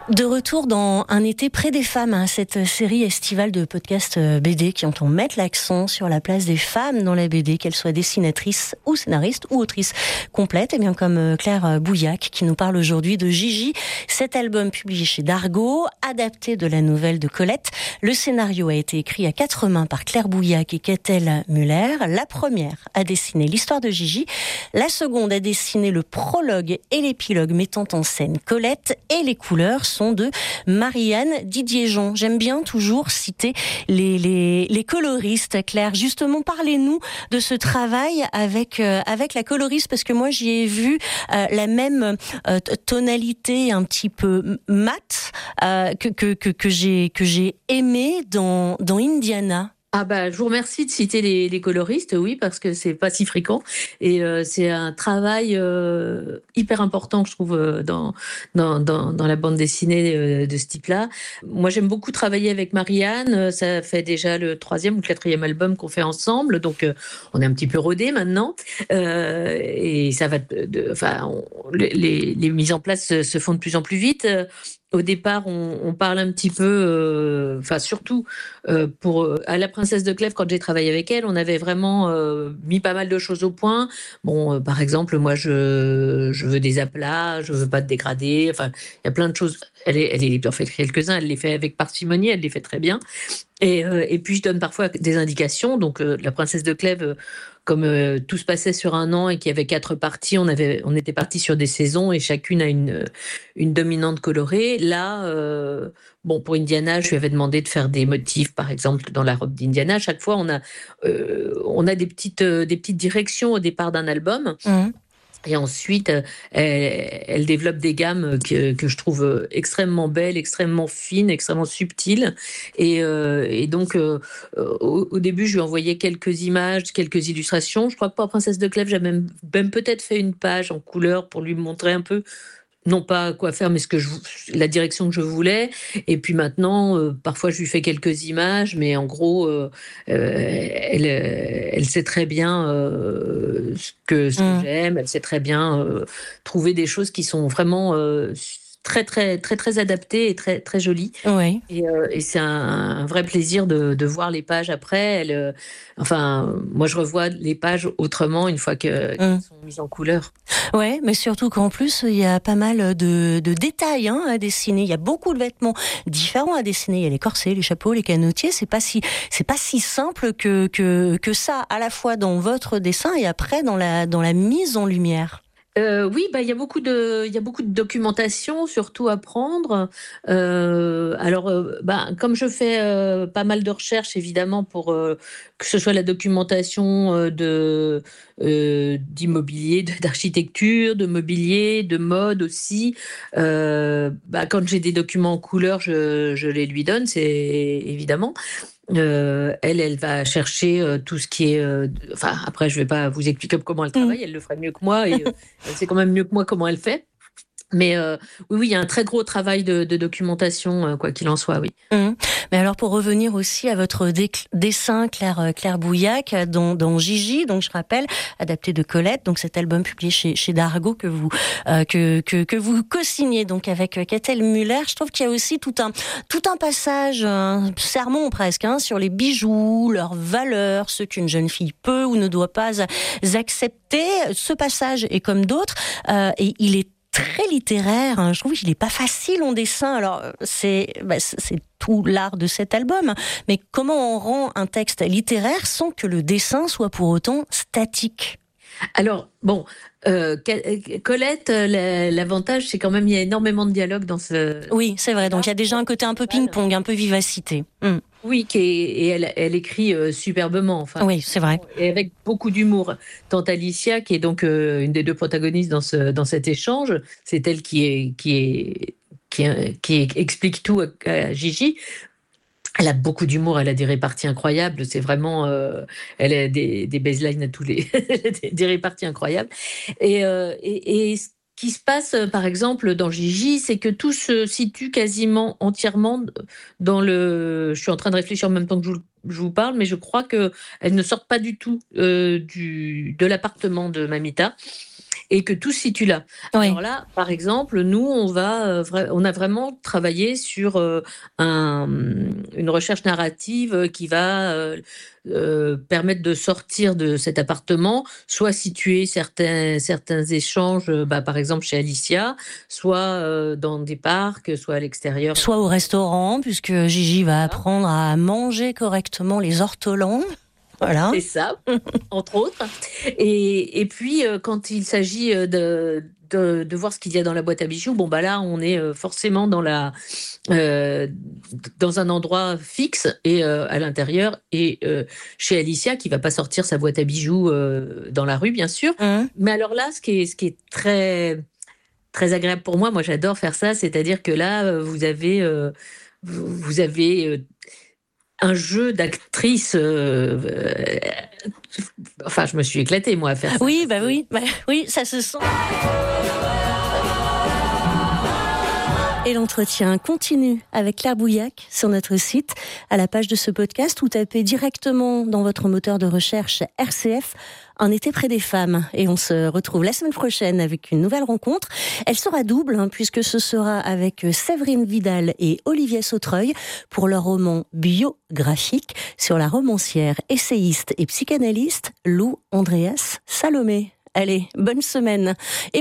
De retour dans Un été près des femmes, cette série estivale de podcasts BD qui entend mettre l'accent sur la place des femmes dans la BD, qu'elles soient dessinatrices ou scénaristes ou autrices complètes, et bien comme Claire Bouillac qui nous parle aujourd'hui de Gigi, cet album publié chez Dargaud, adapté de la nouvelle de Colette. Le scénario a été écrit à 4 mains par Claire Bouillac et Kethel Muller. La première a dessiné l'histoire de Gigi, la seconde a dessiné le prologue et l'épilogue mettant en scène Colette, et les couleurs sont de Marianne Didier-Jean. J'aime bien toujours citer les coloristes. Claire, justement, parlez-nous de ce travail avec la coloriste, parce que moi j'y ai vu la même tonalité un petit peu mat que j'ai aimé dans Indiana. Ah bah, je vous remercie de citer les coloristes, oui, parce que c'est pas si fréquent et c'est un travail hyper important, je trouve, dans la bande dessinée de ce type-là. Moi, j'aime beaucoup travailler avec Marianne. Ça fait déjà le 3e ou le 4e album qu'on fait ensemble, donc on est un petit peu rodés maintenant. Et ça va, les mises en place se font de plus en plus vite. Au départ, on parle un petit peu, surtout à la Princesse de Clèves, quand j'ai travaillé avec elle, on avait vraiment mis pas mal de choses au point. Bon, par exemple, moi, je veux des aplats, je veux pas de dégradés. Enfin, il y a plein de choses. Elle en fait quelques-uns, elle les fait avec parcimonie, elle les fait très bien. Et puis, je donne parfois des indications. Donc, la Princesse de Clèves, comme tout se passait sur un an et qu'il y avait 4 parties, on était parti sur des saisons et chacune a une dominante colorée. Là, pour Indiana, je lui avais demandé de faire des motifs, par exemple, dans la robe d'Indiana. À chaque fois, on a des petites directions au départ d'un album. Mmh. Et ensuite, elle développe des gammes que je trouve extrêmement belles, extrêmement fines, extrêmement subtiles. Et donc, au début, je lui envoyais quelques images, quelques illustrations. Je crois que pour Princesse de Clèves, j'avais même peut-être fait une page en couleur pour lui montrer un peu, non pas quoi faire, mais la direction que je voulais. Et puis maintenant, parfois, je lui fais quelques images, mais en gros, elle sait très bien ce que j'aime. Elle sait très bien trouver des choses qui sont vraiment très, très, très, très adaptées et très, très jolies. Oui. Et c'est un vrai plaisir de voir les pages après. Moi, je revois les pages autrement une fois qu'elles sont mises en couleur. Ouais, mais surtout qu'en plus, il y a pas mal de détails à dessiner. Il y a beaucoup de vêtements différents à dessiner. Il y a les corsets, les chapeaux, les canotiers. C'est pas si simple que ça, à la fois dans votre dessin et après dans la mise en lumière. Oui, il y a beaucoup de documentation, surtout à prendre. Comme je fais pas mal de recherches, évidemment, pour que ce soit la documentation d'immobilier, d'architecture, de mobilier, de mode aussi. Quand j'ai des documents en couleur, je les lui donne, c'est évidemment. Elle va chercher tout ce qui est. Après, je vais pas vous expliquer comment elle travaille. Elle le ferait mieux que moi et elle sait quand même mieux que moi comment elle fait. Mais oui, il y a un très gros travail de documentation, quoi qu'il en soit, oui. Mais alors, pour revenir aussi à votre dessin, Claire Bouillac, dans Gigi, donc je rappelle, adapté de Colette, donc cet album publié chez Dargaud que vous co-signez donc avec Kethel Muller. Je trouve qu'il y a aussi tout un passage, un sermon presque, sur les bijoux, leurs valeurs, ce qu'une jeune fille peut ou ne doit pas accepter. Ce passage, et comme d'autres, et il est très littéraire. Je trouve qu'il n'est pas facile en dessin. Alors, c'est tout l'art de cet album. Mais comment on rend un texte littéraire sans que le dessin soit pour autant statique ? Alors, Colette, l'avantage, c'est quand même il y a énormément de dialogue dans ce... Oui, c'est vrai. Donc, il y a déjà un côté un peu ping-pong, un peu vivacité. Oui, et elle écrit superbement. Oui, c'est vrai. Et avec beaucoup d'humour. Tante Alicia, qui est donc une des 2 protagonistes dans cet échange, c'est elle qui explique tout à Gigi. Elle a beaucoup d'humour, elle a des réparties incroyables. C'est vraiment, elle a des baselines à tous les, des réparties incroyables. Et ce qui se passe, par exemple, dans Gigi, c'est que tout se situe quasiment entièrement dans le. Je suis en train de réfléchir en même temps que je vous parle, mais je crois que elles ne sortent pas du tout de l'appartement de Mamita. et que tout se situe là. Oui. Alors là, par exemple, nous, on a vraiment travaillé sur une recherche narrative qui va permettre de sortir de cet appartement, soit situer certains échanges, par exemple chez Alicia, soit dans des parcs, soit à l'extérieur. Soit au restaurant, puisque Gigi va apprendre à manger correctement les ortolans. Voilà. C'est ça, entre autres. Et puis, quand il s'agit de voir ce qu'il y a dans la boîte à bijoux, là, on est forcément dans un endroit fixe et à l'intérieur. Et chez Alicia, qui va pas sortir sa boîte à bijoux dans la rue, bien sûr. Mais alors là, ce qui est très, très agréable pour moi, j'adore faire ça, c'est-à-dire que là, vous avez un jeu d'actrice. Je me suis éclatée, moi, à faire ça. Oui, oui, ça se sent. Et l'entretien continue avec Claire Bouillac sur notre site, à la page de ce podcast, ou tapez directement dans votre moteur de recherche RCF, Un été près des femmes. Et on se retrouve la semaine prochaine avec une nouvelle rencontre. Elle sera double, puisque ce sera avec Séverine Vidal et Olivier Sautreuil pour leur roman biographique sur la romancière, essayiste et psychanalyste Lou Andréas Salomé. Allez, bonne semaine. Et